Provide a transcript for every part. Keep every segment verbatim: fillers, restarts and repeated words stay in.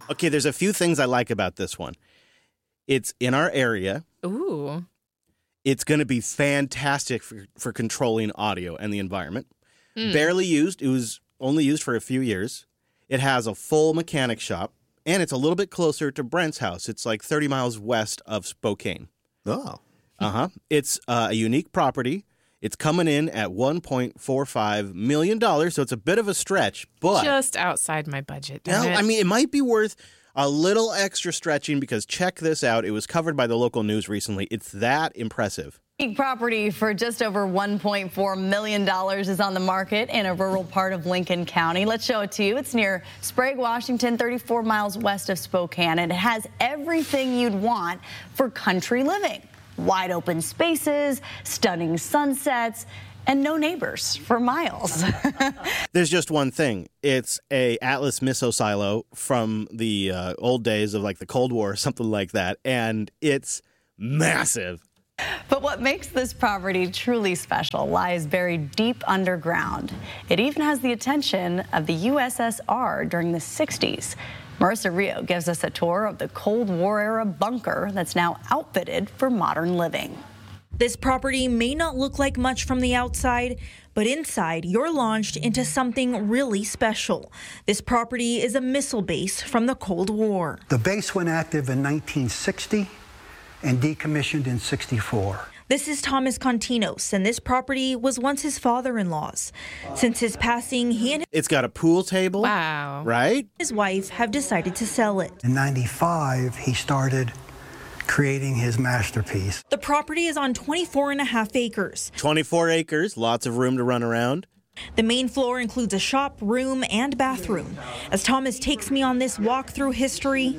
Okay, there's a few things I like about this one. It's in our area. Ooh. It's going to be fantastic for, for controlling audio and the environment. Mm. Barely used. It was only used for a few years. It has a full mechanic shop, and it's a little bit closer to Brent's house. It's like thirty miles west of Spokane. Oh. Uh-huh. It's uh, a unique property. It's coming in at one point four five million dollars, so it's a bit of a stretch, but... Just outside my budget. No, Damn it. I mean, it might be worth a little extra stretching because check this out. It was covered by the local news recently. It's that impressive. Property for just over one point four million dollars is on the market in a rural part of Lincoln County. Let's show it to you. It's near Sprague, Washington, thirty-four miles west of Spokane, and it has everything you'd want for country living. Wide open spaces, stunning sunsets, and no neighbors for miles. There's just one thing. It's a Atlas missile silo from the uh, old days of like the Cold War or something like that, and it's massive. But what makes this property truly special lies buried deep underground. It even has the attention of the U S S R during the sixties. Marissa Rio gives us a tour of the Cold War-era bunker that's now outfitted for modern living. This property may not look like much from the outside, but inside you're launched into something really special. This property is a missile base from the Cold War. The base went active in nineteen sixty and decommissioned in sixty-four. This is Thomas Continos, and this property was once his father-in-law's. Since his passing, he and It's got a pool table. Wow. Right? his wife have decided to sell it. In ninety-five, he started creating his masterpiece. The property is on twenty-four and a half acres. twenty-four acres, lots of room to run around. The main floor includes a shop, room, and bathroom. As Thomas takes me on this walk through history,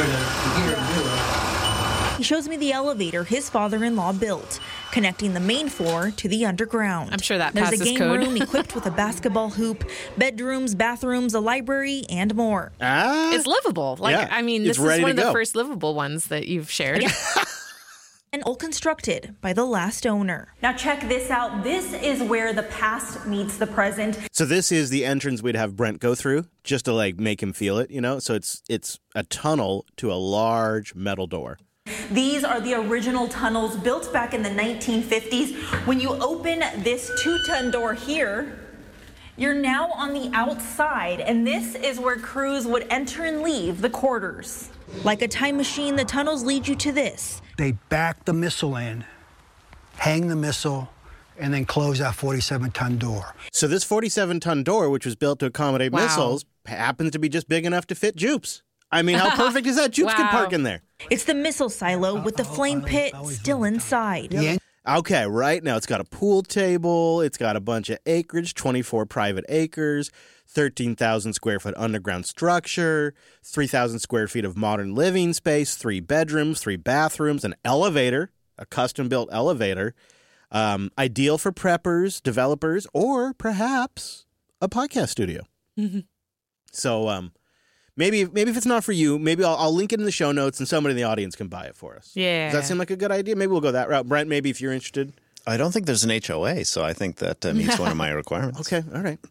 he shows me the elevator his father-in-law built, connecting the main floor to the underground. I'm sure that There's passes a game code. room equipped with a basketball hoop, bedrooms, bathrooms, a library, and more. Ah, It's livable. Like, yeah, I mean, it's this is ready one of to the go. first livable ones that you've shared. And all constructed by the last owner. Now check this out. This is where the past meets the present. So this is the entrance we'd have Brent go through just to like make him feel it, you know? So it's it's a tunnel to a large metal door. These are the original tunnels built back in the nineteen fifties. When you open this two-ton door here, you're now on the outside, and this is where crews would enter and leave the quarters. Like a time machine, the tunnels lead you to this. They back the missile in, hang the missile, and then close that forty-seven ton door. So this forty-seven ton door, which was built to accommodate Wow. missiles, happens to be just big enough to fit Jupes. I mean, how perfect is that? Jupes can Wow. park in there. It's the missile silo with the flame pit still inside. Yeah. Okay, right now it's got a pool table, it's got a bunch of acreage, twenty-four private acres, thirteen thousand square foot underground structure, three thousand square feet of modern living space, three bedrooms, three bathrooms, an elevator, a custom-built elevator, um, ideal for preppers, developers, or perhaps a podcast studio. So um, maybe maybe if it's not for you, maybe I'll, I'll link it in the show notes and somebody in the audience can buy it for us. Yeah. Does that seem like a good idea? Maybe we'll go that route. Brent, maybe if you're interested. I don't think there's an H O A, so I think that uh, meets one of my requirements. Okay, all right.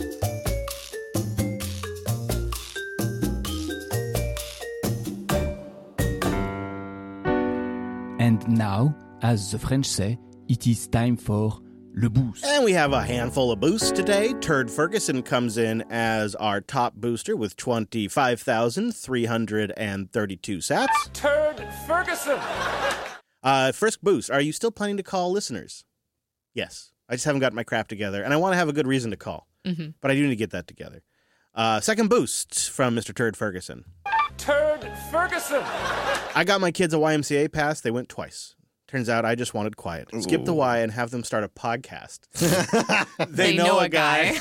And now, as the French say, it is time for le boost. And we have a handful of boosts today. Turd Ferguson comes in as our top booster with twenty-five thousand three hundred thirty-two sats. Turd Ferguson. Uh, Frisk Boost, are you still planning to call listeners? Yes. I just haven't got my crap together, and I want to have a good reason to call. Mm-hmm. But I do need to get that together. Uh, second boost from Mister Turd Ferguson. Turd Ferguson. I got my kids a Y M C A pass. They went twice. Turns out I just wanted quiet. Skip the Y and have them start a podcast. they, They know a guy.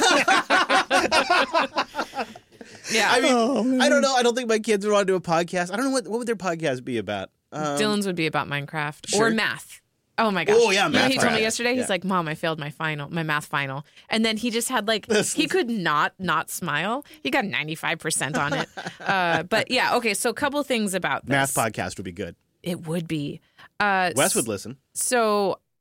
Yeah. I mean, I don't know. I don't think my kids would want to do a podcast. I don't know what what would their podcast be about. Um, Dylan's would be about Minecraft sure. or math. Oh my gosh. Oh, yeah, You know, math he told me class. yesterday, he's Yeah. like, Mom, I failed my final, my math final. And then he just had like, This he is- could not, not smile. He got ninety-five percent on it. uh, but yeah, okay. So a couple things about this. Math podcast would be good. It would be. Uh, Wes would listen. So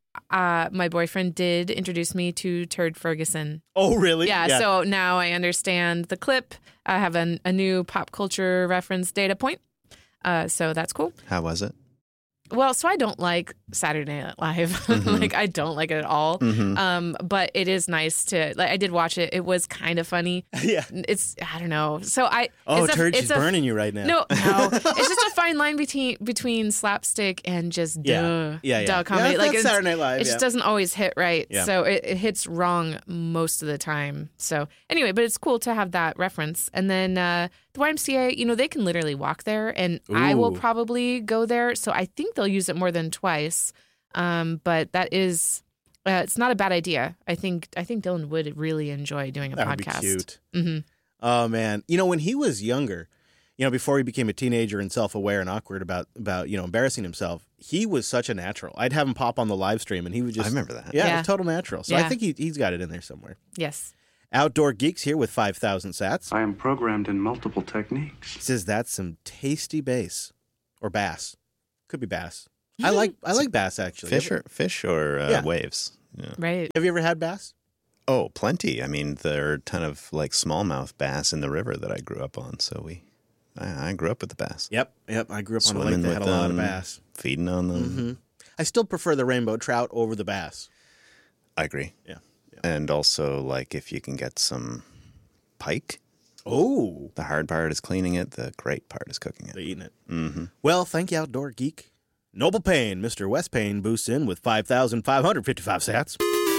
uh, my boyfriend did introduce me to Turd Ferguson. Oh, really? Yeah, so now I understand the clip. I have an, a new pop culture reference data point. Uh, so that's cool. How was it? Well, so I don't like Saturday Night Live. Mm-hmm. Like, I don't like it at all. Mm-hmm. Um, but it is nice to, like, I did watch it. It was kind of funny. Yeah. It's, I don't know. So I. Oh, it's a, Turd, it's she's a, burning you right now. No, no. It's just a fine line between between slapstick and just Yeah. duh, Yeah, yeah. duh comedy. Yeah, like that's it's- Saturday Night Live, It just yeah. doesn't always hit right. Yeah. So it, it hits wrong most of the time. So anyway, but it's cool to have that reference. And then uh, the Y M C A, you know, they can literally walk there, and I will Ooh. probably go there. So I think they'll use it more than twice. Um, but that is, uh, it's not a bad idea. I think I think Dylan would really enjoy doing a That would podcast. be cute. Mm-hmm. Oh, man. You know, when he was younger, you know, before he became a teenager and self-aware and awkward about, about you know, embarrassing himself, he was such a natural. I'd have him pop on the live stream, and he would just... I remember that. Yeah, Yeah. it was total natural. So I Yeah. think he, he's got it in there somewhere. Yes. Outdoor Geeks here with five thousand sats. I am programmed in multiple techniques. He says that's some tasty bass. Or bass. Could be bass. I like I like bass, actually. Fish or, fish or uh, Yeah. waves? Yeah. Right. Have you ever had bass? Oh, plenty. I mean, there are a ton of like smallmouth bass in the river that I grew up on. So we, I, I grew up with the bass. Yep, yep. I grew up on a lake Swimming that had a with lot of them. bass. Feeding on them. hmm I still prefer the rainbow trout over the bass. I agree. Yeah. yeah. And also, like, if you can get some pike, Oh, the hard part is cleaning it. The great part is cooking they're it. eating it. Mm-hmm. Well, thank you, Outdoor Geek. Noble Payne, Mister Wes Payne, boosts in with five thousand five hundred fifty-five sats.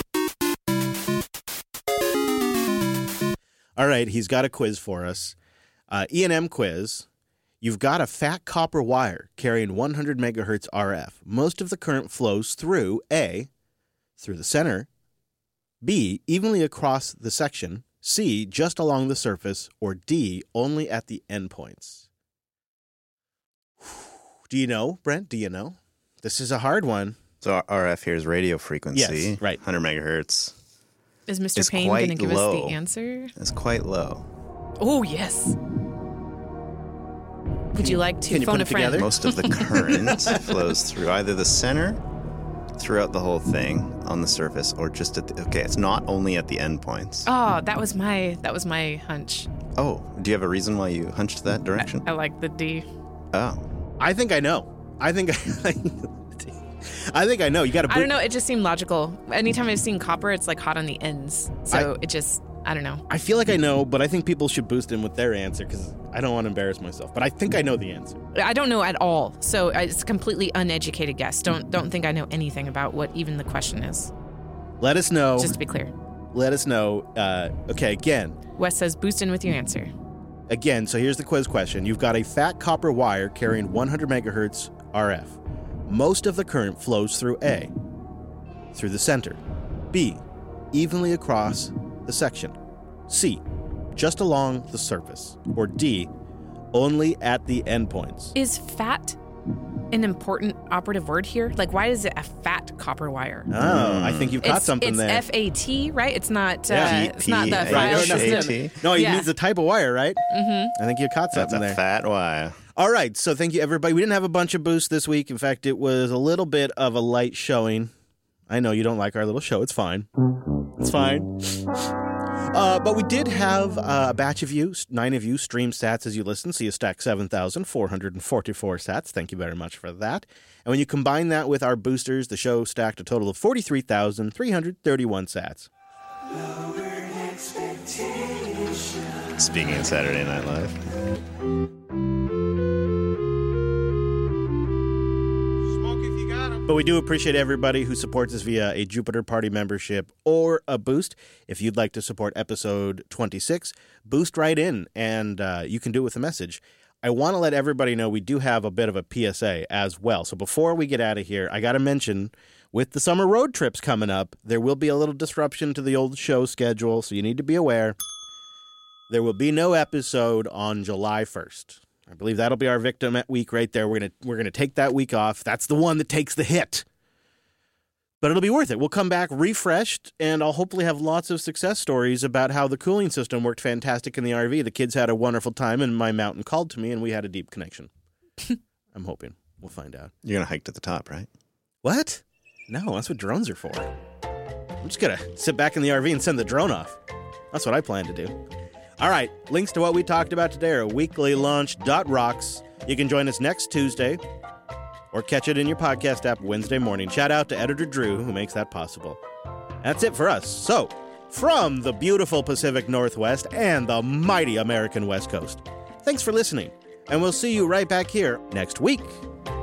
All right, he's got a quiz for us. Uh, E and M quiz. You've got a fat copper wire carrying one hundred megahertz R F. Most of the current flows through A, through the center, B, evenly across the section, C, just along the surface, or D, only at the endpoints. Do you know, Brent? Do you know? This is a hard one. So R F here is radio frequency. Yes, right. one hundred megahertz. Is Mister It's Payne going to quite give low. us the answer? It's quite low. Oh, yes. Would you like to can you phone put a it friend? together? Most of the current flows through either the center, throughout the whole thing on the surface, or just at the, okay, it's not only at the endpoints. Oh, that was my that was my hunch. Oh, do you have a reason why you hunched that direction? I like the D. Oh, I think I know. I think I, I think I know. You got to. I don't know. It just seemed logical. Anytime I've seen copper, it's like hot on the ends. So I- it just, I don't know. I feel like I know, but I think people should boost in with their answer because I don't want to embarrass myself. But I think I know the answer. I don't know at all. So it's a completely uneducated guess. Don't don't think I know anything about what even the question is. Let us know. Just to be clear. Let us know. Uh, okay, again, Wes says, boost in with your answer. again. So here's the quiz question. You've got a fat copper wire carrying one hundred megahertz R F. Most of the current flows through A, through the center, B, evenly across the section, C, just along the surface, or D, only at the endpoints. Is fat an important operative word here? Like, why is it a fat copper wire? Oh, I think you've got it's, something it's there. F A T, right? It's not. Uh, Yeah. it's not the P P file H A T. system. No, he Yeah. means the type of wire, right? Mm-hmm. I think you caught that's something a there. fat wire. All right, so thank you, everybody. We didn't have a bunch of boosts this week. In fact, it was a little bit of a light showing. I know you don't like our little show. It's fine. It's fine. Uh, but we did have uh, a batch of you, nine of you, stream stats as you listen. So you stack seven thousand four hundred forty-four sats. Thank you very much for that. And when you combine that with our boosters, the show stacked a total of forty-three thousand three hundred thirty-one sats. Speaking of Saturday Night Live. But we do appreciate everybody who supports us via a Jupiter Party membership or a boost. If you'd like to support episode twenty-six, boost right in, and uh, you can do it with a message. I want to let everybody know we do have a bit of a P S A as well. So before we get out of here, I got to mention, with the summer road trips coming up, there will be a little disruption to the old show schedule, so you need to be aware. There will be no episode on July first. I believe that'll be our victim at week right there. We're gonna we're gonna take that week off. That's the one that takes the hit. But it'll be worth it. We'll come back refreshed, and I'll hopefully have lots of success stories about how the cooling system worked fantastic in the R V. The kids had a wonderful time, and my mountain called to me, and we had a deep connection. I'm hoping. We'll find out. You're going to hike to the top, right? What? No, that's what drones are for. I'm just going to sit back in the R V and send the drone off. That's what I plan to do. All right, links to what we talked about today are weekly launch dot rocks. You can join us next Tuesday or catch it in your podcast app Wednesday morning. Shout out to editor Drew, who makes that possible. That's it for us. So, from the beautiful Pacific Northwest and the mighty American West Coast, thanks for listening, and we'll see you right back here next week.